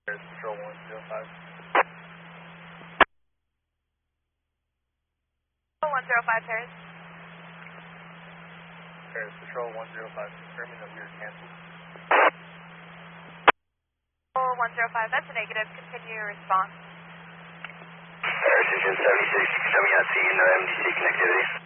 Paris Patrol 105. 105 Paris. Paris Patrol 105, confirming that we are canceled. 105, that's a negative. Continue your response. Paris Engine 76, showing out seeing no MDC connectivity.